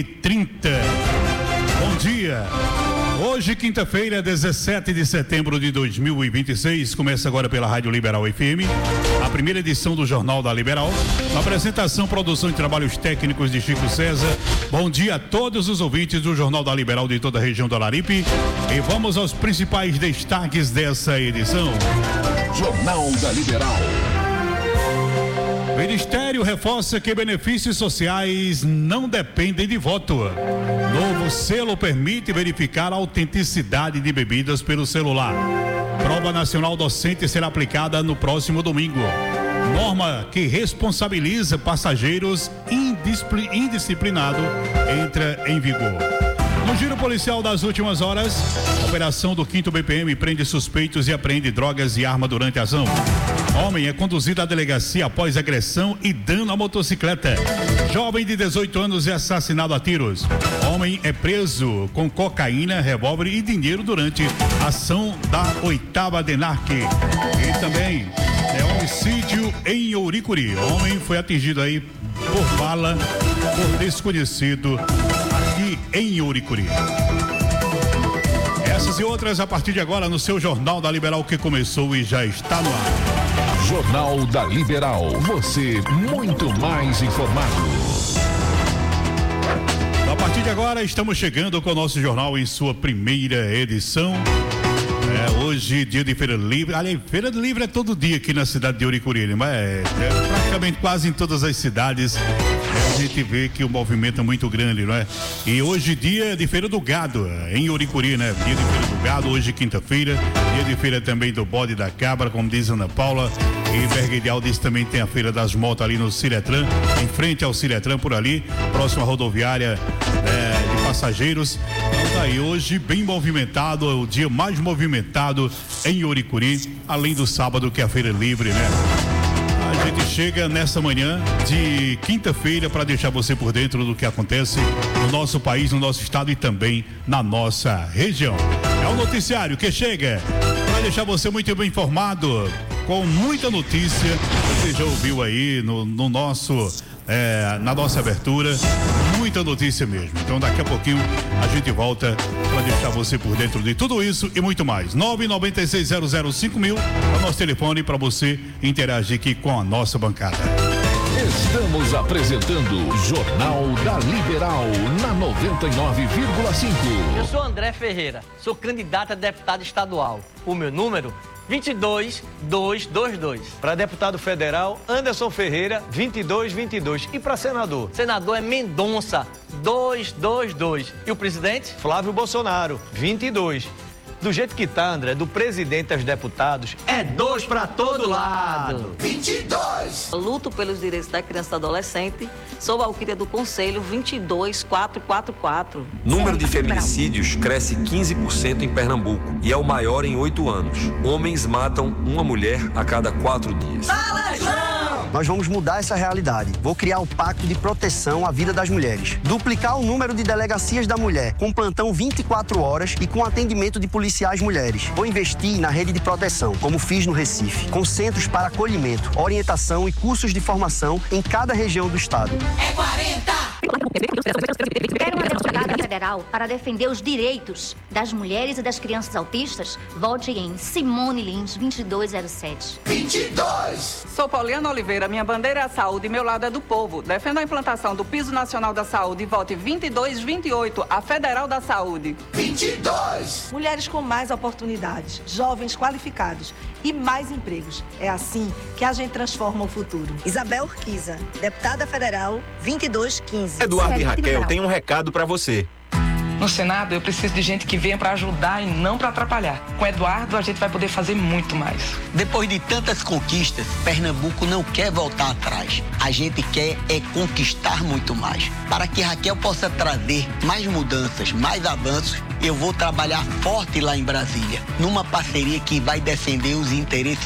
30. Bom dia. Hoje, quinta-feira, 17 de setembro de 2026, começa agora pela Rádio Liberal FM, a primeira edição do Jornal da Liberal. Na apresentação, produção e trabalhos técnicos de Chico César. Bom dia a todos os ouvintes do Jornal da Liberal de toda a região do Araripe. E vamos aos principais destaques dessa edição. Jornal da Liberal. O Ministério reforça que benefícios sociais não dependem de voto. Novo selo permite verificar a autenticidade de bebidas pelo celular. Prova nacional docente será aplicada no próximo domingo. Norma que responsabiliza passageiros indisciplinados entra em vigor. No giro policial das últimas horas, a operação do 5º BPM prende suspeitos e apreende drogas e arma durante a ação. Homem é conduzido à delegacia após agressão e dano à motocicleta. Jovem de 18 anos é assassinado a tiros. Homem é preso com cocaína, revólver e dinheiro durante a ação da 8ª DENARC. E também é homicídio em Ouricuri. Homem foi atingido aí por bala por desconhecido aqui em Ouricuri. Essas e outras a partir de agora no seu Jornal da Liberal, que começou e já está no ar. Jornal da Liberal, você muito mais informado. A partir de agora estamos chegando com o nosso jornal em sua primeira edição. Hoje, dia de Feira Livre. Aliás, Feira Livre é todo dia aqui na cidade de Ouricuri, mas é praticamente quase em todas as cidades. A gente vê que o movimento é muito grande, não é? E hoje, dia de Feira do Gado, em Ouricuri, né? Dia de Feira do Gado, hoje, quinta-feira. Dia de feira também do bode e da cabra, como diz Ana Paula. E Berguedial diz também tem a Feira das Motos ali no Ciretran, em frente ao Ciretran, por ali, próxima à rodoviária de passageiros. Então tá aí, hoje bem movimentado, é o dia mais movimentado em Ouricuri, além do sábado, que é a Feira Livre, né? A gente chega nessa manhã de quinta-feira para deixar você por dentro do que acontece no nosso país, no nosso estado e também na nossa região. É o noticiário que chega para deixar você muito bem informado, com muita notícia. Você já ouviu aí no nosso, na nossa abertura, muita notícia mesmo. Então daqui a pouquinho a gente volta para deixar você por dentro de tudo isso e muito mais. 996005000 é o nosso telefone para você interagir aqui com a nossa bancada. Estamos apresentando Jornal da Liberal na 99,5. Eu sou André Ferreira, sou candidato a deputado estadual. O meu número 22222. Para deputado federal, Anderson Ferreira, 2222. E para senador? Senador é Mendonça, 222. E o presidente? Flávio Bolsonaro, 22. Do jeito que tá, André, do presidente aos deputados, é 2 para todo lado. 22. Luto pelos direitos da criança e do adolescente. Sou Valquíria do Conselho 22444. Número de feminicídios cresce 15% em Pernambuco e é o maior em 8 anos. Homens matam uma mulher a cada 4 dias. Nós vamos mudar essa realidade. Vou criar o Pacto de Proteção à Vida das Mulheres. Duplicar o número de delegacias da mulher, com plantão 24 horas e com atendimento de policiais mulheres. Vou investir na rede de proteção, como fiz no Recife, com centros para acolhimento, orientação e cursos de formação em cada região do estado. É 40! Quero uma deputada federal para defender os direitos das mulheres e das crianças autistas? Vote em Simone Lins, 2207. 22! Sou Pauliana Oliveira, minha bandeira é a saúde e meu lado é do povo. Defendo a implantação do Piso Nacional da Saúde e vote 2228, a Federal da Saúde. 22! Mulheres com mais oportunidades, jovens qualificados e mais empregos. É assim que a gente transforma o futuro. Isabel Urquiza, deputada federal, 2215. Eduardo e Raquel têm um recado para você. No Senado, eu preciso de gente que venha para ajudar e não para atrapalhar. Com Eduardo, a gente vai poder fazer muito mais. Depois de tantas conquistas, Pernambuco não quer voltar atrás. A gente quer conquistar muito mais. Para que Raquel possa trazer mais mudanças, mais avanços, eu vou trabalhar forte lá em Brasília, numa parceria que vai defender os interesses